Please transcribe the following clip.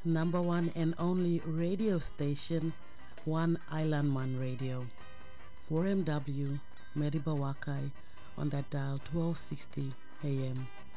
number one and only radio station, One Island Man Radio, 4MW, Mediba Wakai, on that dial 1260 AM.